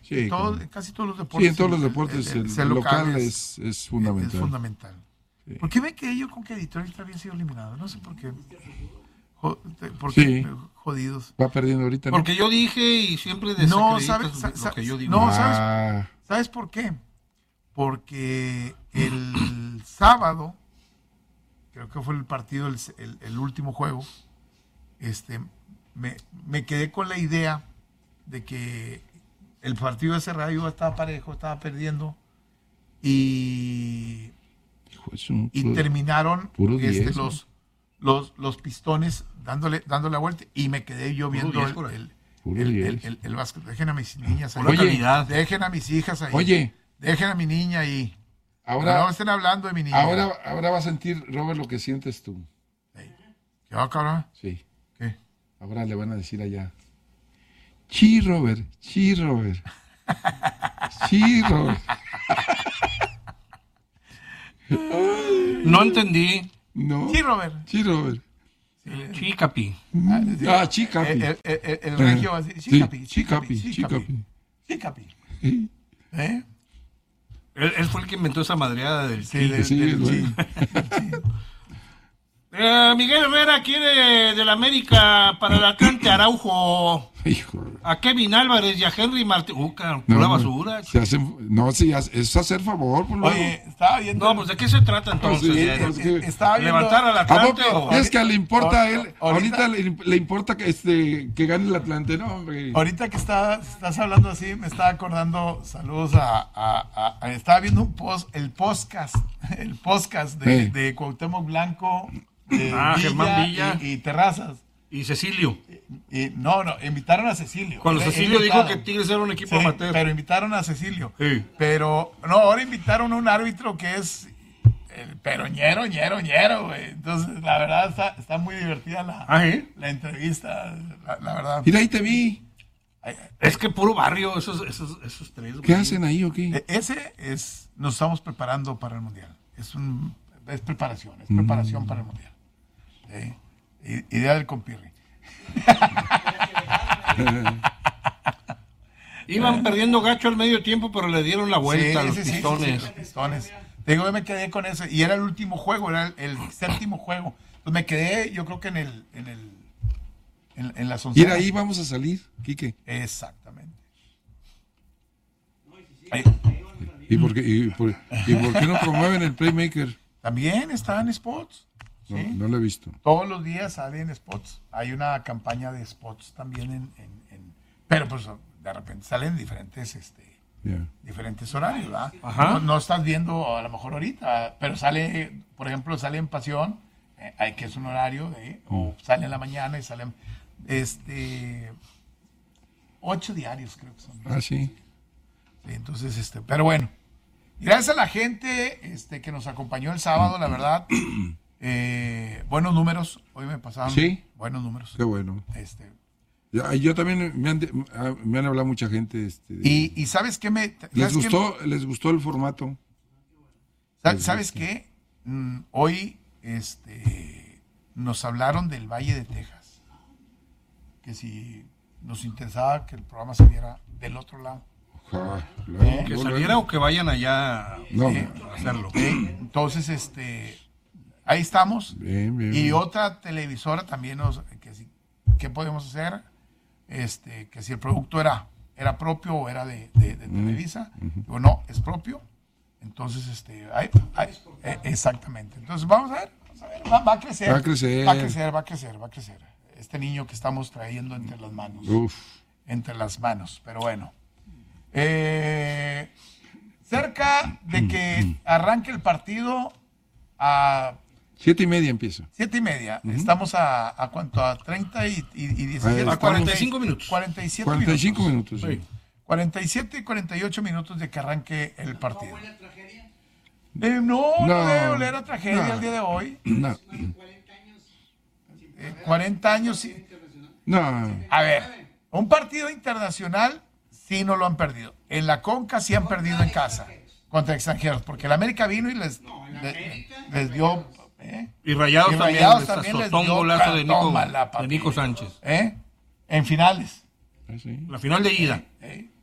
Sí, casi todos los deportes. Sí, en todos los deportes el local es fundamental. Es fundamental. Sí. ¿Por qué me quedé yo con que Detroit había sido eliminado? No sé por qué. Jodidos. Va perdiendo ahorita. Porque ¿no? Yo dije y siempre desacreditas lo que yo digo. No, ¿sabes por qué? Porque el sábado, creo que fue el partido, el último juego, me quedé con la idea de que el partido de Cerrado estaba parejo, estaba perdiendo y terminaron los Pistones dándole la vuelta y me quedé yo viendo el básquet. Dejen a mis niñas ahí. Dejen a mis hijas ahí. Oye. Dejen a mi niña ahí. Ahora no estén hablando de mi niña. Ahora va a sentir, Robert, lo que sientes tú. ¿Qué va, cabrón? Sí. ¿Qué? Ahora le van a decir allá. Sí, Robert. Sí, Robert. Sí, Robert. No entendí. No. Sí, Robert. Sí, Robert. Chicapi. Chicapi. El regio va a decir Chicapi. ¿Eh? Él fue el que inventó esa madreada del Miguel Herrera quiere del América para el Atlante Araujo. Hijo. A Kevin Álvarez y a Henry Martín. Pura basura. Es hacer favor. Oye, estaba viendo. No, pues ¿de qué se trata entonces? Estaba viendo. ¿Levantar al Atlante? Es que le importa a él. Ahorita le importa que gane el Atlante, ¿no, hombre? Ahorita que estás hablando así, me estaba acordando. Saludos estaba viendo el podcast de Cuauhtémoc Blanco. Germán Villa y Terrazas. Y Cecilio. No, invitaron a Cecilio. Cuando Cecilio dijo que Tigres era un equipo amateur. Pero invitaron a Cecilio. Sí. Pero, ahora invitaron a un árbitro que es pero ñero, güey. Entonces, la verdad, está muy divertida la entrevista, la verdad. Mira, ahí te vi. Es que puro barrio, esos tres. ¿Qué hacen ahí o qué? Nos estamos preparando para el Mundial. Es preparación para el Mundial. Idea del compirri. Iban perdiendo gacho al medio tiempo, pero le dieron la vuelta a los Pistones. Los Pistones. Te digo, yo me quedé con eso. Y era el último juego, era el séptimo juego. Pues me quedé, yo creo que en las 11. Y de ahí vamos a salir, Quique. Exactamente. ¿Y por qué no promueven el Playmaker? También está en spots. No lo he visto. Todos los días salen spots. Hay una campaña de spots también pero pues de repente salen diferentes horarios, ¿verdad? No estás viendo a lo mejor ahorita, pero sale, por ejemplo, sale en Pasión, que es un horario o sale en la mañana y salen 8 diarios creo que son. Sí. Entonces, pero bueno, gracias a la gente que nos acompañó el sábado, la verdad. Buenos números, hoy me pasaron buenos números. Qué bueno. Yo también me han hablado mucha gente. Y ¿sabes qué les gustó el formato. ¿Sabes qué? Hoy nos hablaron del Valle de Texas. Que si nos interesaba que el programa se viera del otro lado. Que saliera o que vayan allá a hacerlo. Entonces, ahí estamos. Bien. Y otra televisora también ¿qué podemos hacer? Que si el producto era propio o era de Televisa. Digo, no, es propio. Entonces, exactamente. Entonces, vamos a ver. Va a crecer. Va a crecer. Este niño que estamos trayendo entre las manos. Entre las manos, pero bueno. Cerca de que arranque el partido a 7:30 empieza. 7:30. Estamos a ¿cuánto? A 30 y 17. A 45 minutos. 45 minutos. Sí. 47 y 48 minutos de que arranque el partido. No debe oler a tragedia el día de hoy. 40 años. No. A ver, un partido internacional sí no lo han perdido. En la Conca sí han perdido en casa contra extranjeros, porque el América vino y les dio. Y Rayados también les dio un golazo de Nico Sánchez. En finales. La final de ida.